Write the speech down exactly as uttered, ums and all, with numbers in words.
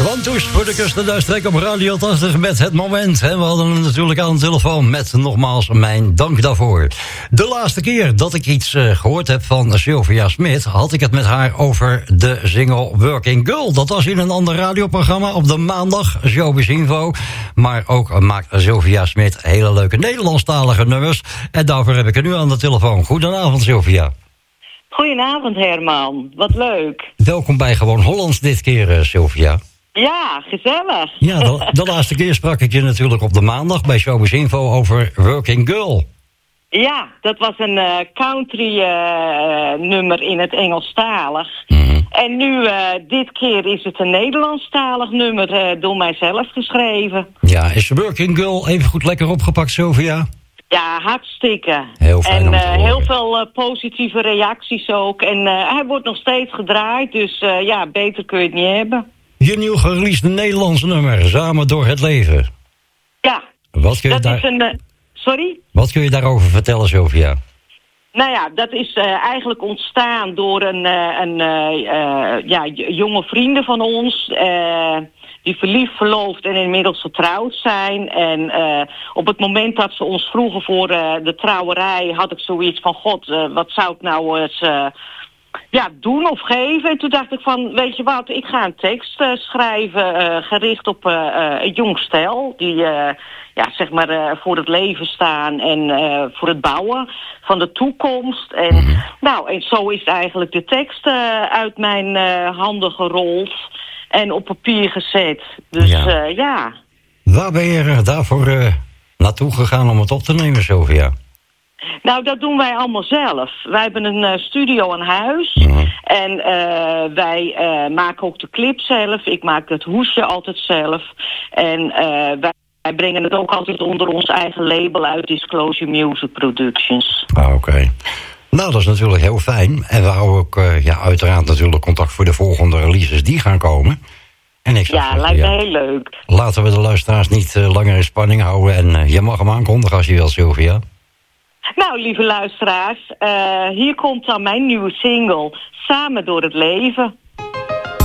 Landtoes voor de kust en duistrek op Radio tachtig met Het Moment. En we hadden hem natuurlijk aan de telefoon met nogmaals mijn dank daarvoor. De laatste keer dat ik iets uh, gehoord heb van Sylvia Smit, had ik het met haar over de single Working Girl. Dat was in een ander radioprogramma op de maandag, Showbiz Info. Maar ook maakt Sylvia Smit hele leuke Nederlandstalige nummers. En daarvoor heb ik er nu aan de telefoon. Goedenavond, Sylvia. Goedenavond, Herman. Wat leuk. Welkom bij Gewoon Hollands dit keer, uh, Sylvia. Ja, gezellig. Ja, de, de laatste keer sprak ik je natuurlijk op de maandag bij Showbiz Info over Working Girl. Ja, dat was een uh, country uh, nummer in het Engelstalig. Mm-hmm. En nu, uh, dit keer is het een Nederlandstalig nummer uh, door mijzelf geschreven. Ja, is Working Girl even goed lekker opgepakt, Sylvia? Ja, hartstikke. Heel fijn en om te uh, horen. heel veel uh, positieve reacties ook. En uh, hij wordt nog steeds gedraaid, dus uh, ja, beter kun je het niet hebben. Je nieuw gereleased Nederlandse nummer, Samen door het leven. Ja, Wat kun je dat daar... is een... Uh, sorry? Wat kun je daarover vertellen, Sylvia? Nou ja, dat is uh, eigenlijk ontstaan door een, uh, een uh, uh, ja, jonge vrienden van ons... Uh, die verliefd, verloofd en inmiddels getrouwd zijn. En uh, op het moment dat ze ons vroegen voor uh, de trouwerij... had ik zoiets van, god, uh, wat zou ik nou eens... Uh, Ja, doen of geven. En toen dacht ik van, weet je wat, ik ga een tekst uh, schrijven... Uh, gericht op uh, uh, een jong stel... die uh, ja, zeg maar uh, voor het leven staan en uh, voor het bouwen van de toekomst. En, mm-hmm. nou, en zo is eigenlijk de tekst uh, uit mijn uh, handen gerold... en op papier gezet. Dus ja... Uh, ja. Waar ben je uh, daarvoor uh, naartoe gegaan om het op te nemen, Sylvia? Nou, dat doen wij allemaal zelf. Wij hebben een uh, studio aan huis. Mm-hmm. En uh, wij uh, maken ook de clip zelf. Ik maak het hoesje altijd zelf. En uh, wij, wij brengen het ook altijd onder ons eigen label uit, Disclosure Music Productions. Ah, oké. Okay. Nou, dat is natuurlijk heel fijn. En we houden ook uh, ja, uiteraard natuurlijk contact voor de volgende releases die gaan komen. En ik ja, zeggen, lijkt me ja, heel leuk. Laten we de luisteraars niet uh, langer in spanning houden. En uh, je mag hem aankondigen als je wil, Sylvia. Nou, lieve luisteraars, uh, hier komt dan mijn nieuwe single, Samen door het leven.